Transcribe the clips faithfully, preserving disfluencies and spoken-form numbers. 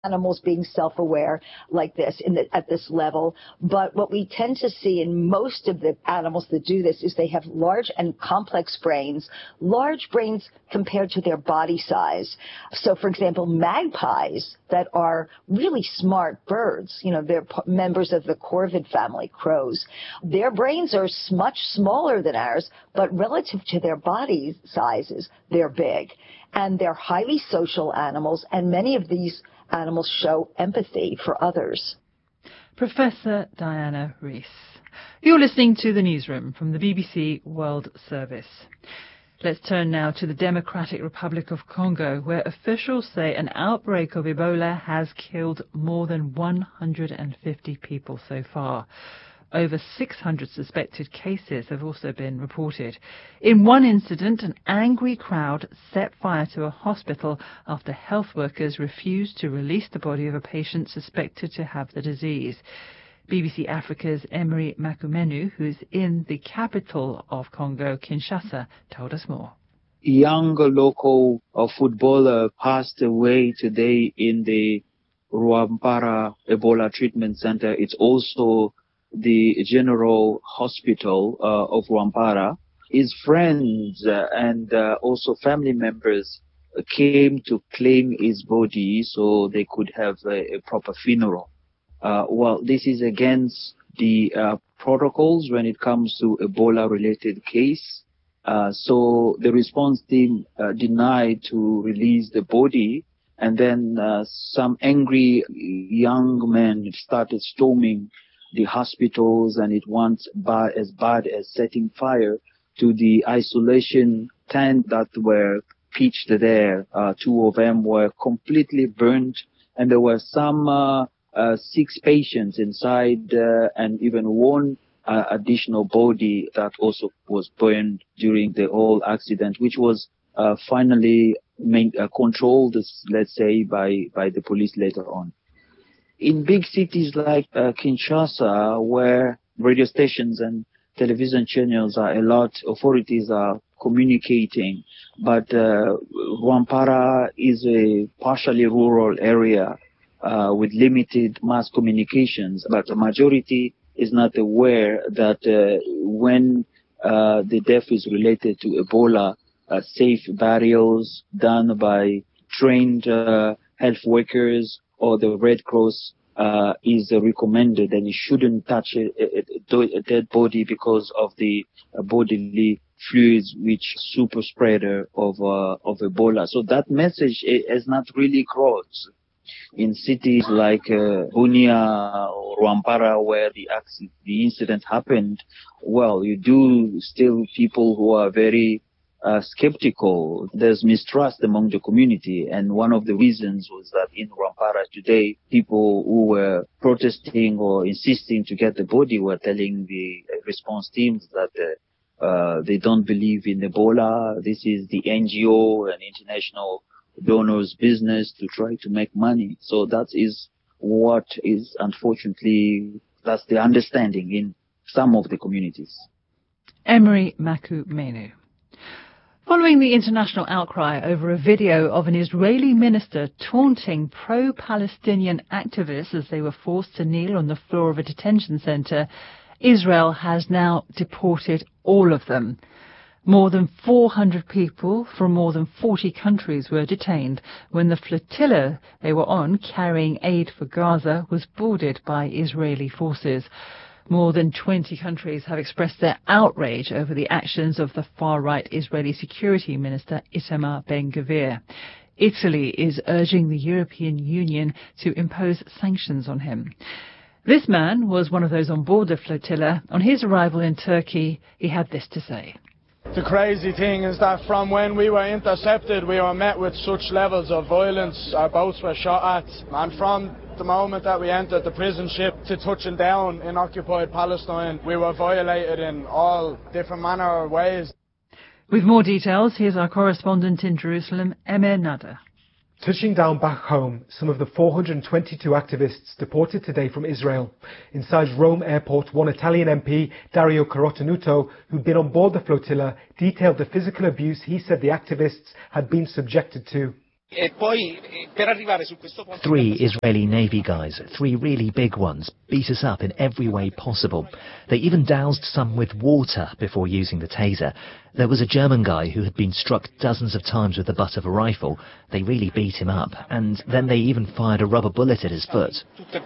animals being self-aware like this in the, at this level. But what we tend to see in most of the animals that do this is they have large and complex brains, large brains compared to their body size. So, for example, magpies that are really smart birds, you know, they're p- members of the corvid family, crows, their brains are much smaller than ours, but relative to their body sizes, they're big. And they're highly social animals, and many of these animals show empathy for others. Professor Diana Reiss. You're listening to the Newsroom from the B B C World Service. Let's turn now to the Democratic Republic of Congo, where officials say an outbreak of Ebola has killed more than one hundred fifty people so far. Over six hundred suspected cases have also been reported. In one incident, an angry crowd set fire to a hospital after health workers refused to release the body of a patient suspected to have the disease. B B C Africa's Emery Makumenu, who's in the capital of Congo, Kinshasa, told us more. A young local uh, footballer passed away today in the Rwampara Ebola Treatment Center. It's also the General Hospital uh, of Rwampara. His friends uh, and uh, also family members came to claim his body so they could have a, a proper funeral. Uh, well, this is against the uh, protocols when it comes to Ebola-related case. Uh, so the response team uh, denied to release the body, and then uh, some angry young men started storming the hospitals, and it went bad, as bad as setting fire to the isolation tent that were pitched there. Uh, two of them were completely burnt, and there were some uh, uh, six patients inside, uh, and even one uh, additional body that also was burned during the whole accident, which was uh, finally main, uh, controlled, let's say, by, by the police later on. In big cities like uh, Kinshasa, where radio stations and television channels are a lot, authorities are communicating, but uh, Rwampara is a partially rural area uh, with limited mass communications, but the majority is not aware that uh, when uh, the death is related to Ebola, uh, safe burials done by trained uh, health workers or the Red Cross uh, is uh, recommended, and you shouldn't touch a, a, a dead body because of the uh, bodily fluids which super spreader of uh, of Ebola. So that message has not really crossed in cities like uh, Bunia or Rwampara, where the accident, the incident happened. Well, you do still people who are very Uh, skeptical. There's mistrust among the community, and one of the reasons was that in Rwampara today, people who were protesting or insisting to get the body were telling the response teams that uh, uh, they don't believe in Ebola. This is the N G O and international donors' business to try to make money. So that is what is, unfortunately, that's the understanding in some of the communities. Emery Makumenu. Following the international outcry over a video of an Israeli minister taunting pro-Palestinian activists as they were forced to kneel on the floor of a detention centre, Israel has now deported all of them. More than four hundred people from more than forty countries were detained when the flotilla they were on, carrying aid for Gaza, was boarded by Israeli forces. More than twenty countries have expressed their outrage over the actions of the far-right Israeli Security Minister Itamar Ben-Gvir. Italy is urging the European Union to impose sanctions on him. This man was one of those on board the flotilla. On his arrival in Turkey, he had this to say. The crazy thing is that from when we were intercepted, we were met with such levels of violence. Our boats were shot at, and from the moment that we entered the prison ship to touching down in occupied Palestine, we were violated in all different manner of ways. With more details, here's our correspondent in Jerusalem, Emir Nada. Touching down back home, some of the four hundred twenty-two activists deported today from Israel. Inside Rome airport, one Italian M P, Dario Carotenuto, who'd been on board the flotilla, detailed the physical abuse he said the activists had been subjected to. Three Israeli Navy guys, three really big ones, beat us up in every way possible. They even doused some with water before using the taser. There was a German guy who had been struck dozens of times with the butt of a rifle. They really beat him up, and then they even fired a rubber bullet at his foot.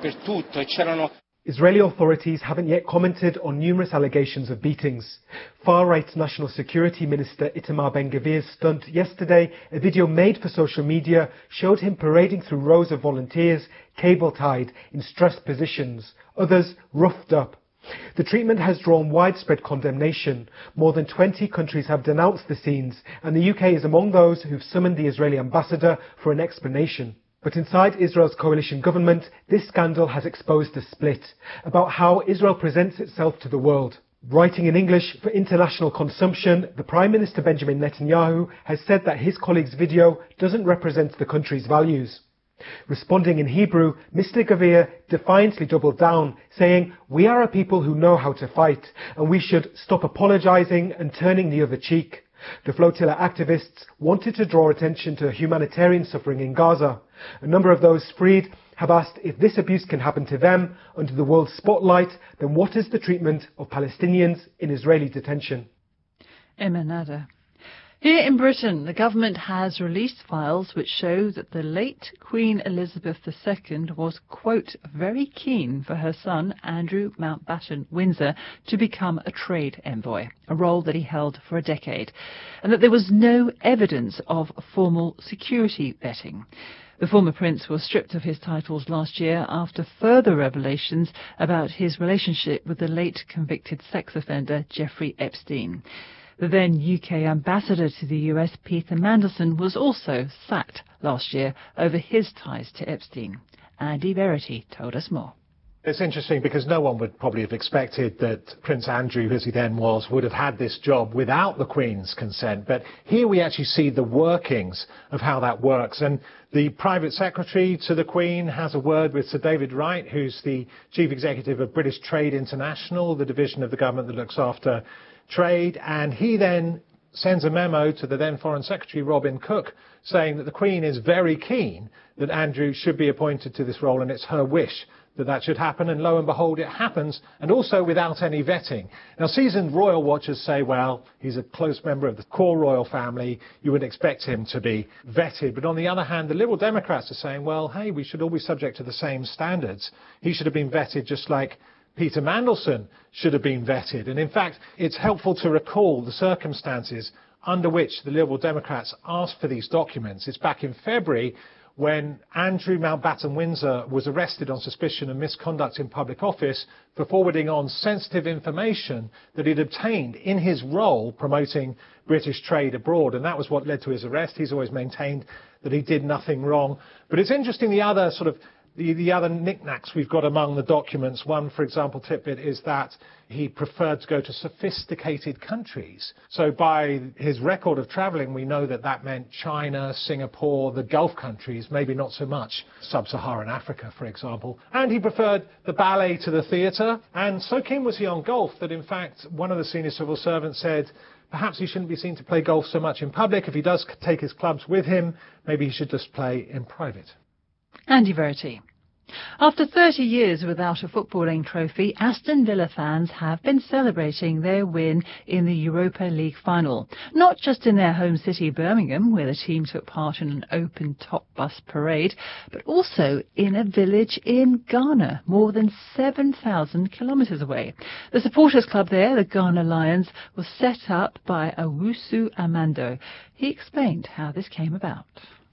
Israeli authorities haven't yet commented on numerous allegations of beatings. Far-right National Security Minister Itamar Ben-Gvir's stunt yesterday, a video made for social media, showed him parading through rows of volunteers, cable-tied, in stressed positions, others roughed up. The treatment has drawn widespread condemnation. More than twenty countries have denounced the scenes, and the U K is among those who've summoned the Israeli ambassador for an explanation. But inside Israel's coalition government, this scandal has exposed a split about how Israel presents itself to the world. Writing in English for international consumption, the Prime Minister Benjamin Netanyahu has said that his colleague's video doesn't represent the country's values. Responding in Hebrew, Mister Gvir defiantly doubled down, saying, "We are a people who know how to fight, and we should stop apologising and turning the other cheek." The flotilla activists wanted to draw attention to humanitarian suffering in Gaza. A number of those freed have asked if this abuse can happen to them under the world's spotlight, then what is the treatment of Palestinians in Israeli detention? Emma Nada. Here in Britain, the government has released files which show that the late Queen Elizabeth the Second was, quote, very keen for her son, Andrew Mountbatten Windsor, to become a trade envoy, a role that he held for a decade, and that there was no evidence of formal security vetting. The former prince was stripped of his titles last year after further revelations about his relationship with the late convicted sex offender Jeffrey Epstein. The then U K ambassador to the U S, Peter Mandelson, was also sacked last year over his ties to Epstein. Andy Verity told us more. It's interesting because no one would probably have expected that Prince Andrew, as he then was, would have had this job without the Queen's consent. But here we actually see the workings of how that works. And the private secretary to the Queen has a word with Sir David Wright, who's the chief executive of British Trade International, the division of the government that looks after trade, and he then sends a memo to the then Foreign Secretary Robin Cook saying that the Queen is very keen that Andrew should be appointed to this role, and it's her wish that that should happen, and lo and behold it happens, and also without any vetting. Now seasoned royal watchers say, well, he's a close member of the core royal family, you would expect him to be vetted. But on the other hand, the Liberal Democrats are saying, well, hey, we should all be subject to the same standards. He should have been vetted just like Peter Mandelson should have been vetted. And in fact, it's helpful to recall the circumstances under which the Liberal Democrats asked for these documents. It's back in February when Andrew Mountbatten Windsor was arrested on suspicion of misconduct in public office for forwarding on sensitive information that he'd obtained in his role promoting British trade abroad. And that was what led to his arrest. He's always maintained that he did nothing wrong. But it's interesting, the other sort of The, the other knickknacks we've got among the documents. One, for example, tidbit is that he preferred to go to sophisticated countries. So by his record of travelling, we know that that meant China, Singapore, the Gulf countries, maybe not so much sub-Saharan Africa, for example. And he preferred the ballet to the theatre. And so keen was he on golf that, in fact, one of the senior civil servants said, perhaps he shouldn't be seen to play golf so much in public. If he does take his clubs with him, maybe he should just play in private. Andy Verity. After thirty years without a footballing trophy, Aston Villa fans have been celebrating their win in the Europa League final. Not just in their home city Birmingham, where the team took part in an open top bus parade, but also in a village in Ghana, more than seven thousand kilometres away. The supporters club there, the Ghana Lions, was set up by Owusu Amando. He explained how this came about.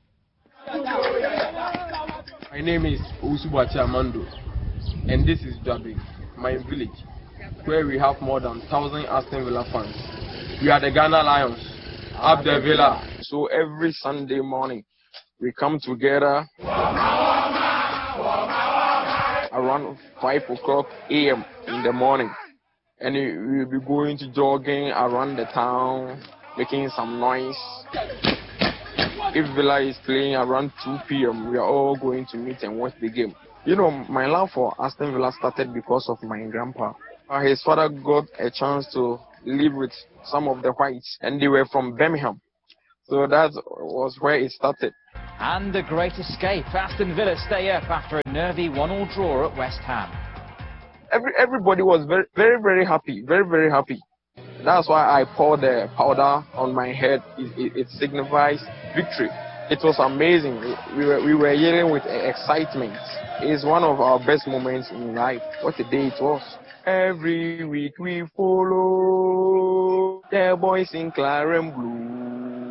My name is Usubachi Amando, and this is Jabi, my village, where we have more than one thousand Aston Villa fans. We are the Ghana Lions, up the Villa. So every Sunday morning, we come together around five o'clock a m in the morning, and we will be going to jogging around the town, making some noise. If Villa is playing around two p m, we are all going to meet and watch the game. You know, my love for Aston Villa started because of my grandpa. Uh, his father got a chance to live with some of the whites, and they were from Birmingham. So that was where it started. And the great escape. Aston Villa stay up after a nervy one all draw at West Ham. Every, everybody was very, very, very happy. Very, very happy. That's why I poured the powder on my head. It, it, it signifies victory. It was amazing. We were, we were yelling with excitement. It's one of our best moments in life. What a day it was. Every week we follow the boys in Claret Blue.